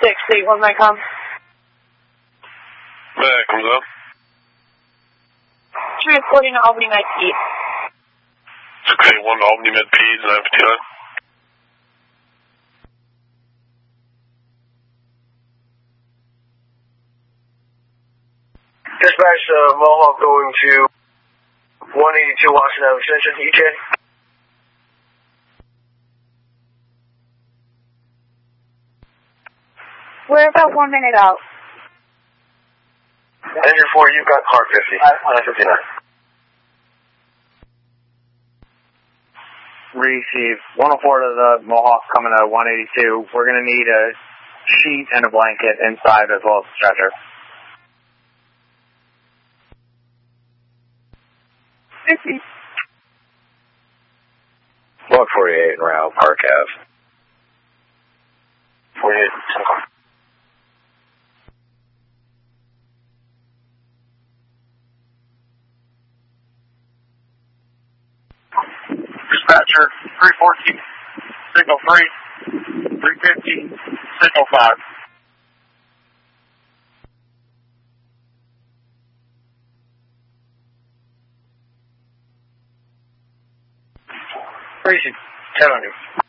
681 Micom. Back, comes up. Transporting to Albany Med Pete. Okay, 1 to Albany Med Peds, 959. Dispatch Mohawk going to 182 Washington Avenue Extension, EJ. We're about 1 minute out. Engine 4, you've got car 50. 959. Receive 104 to the Mohawk coming to 182. We're going to need a sheet and a blanket inside as well as a stretcher. 50. 148 en route, Park Ave. 48, Central. Dispatcher 314, signal 3, 315, signal 5. Receive 1000.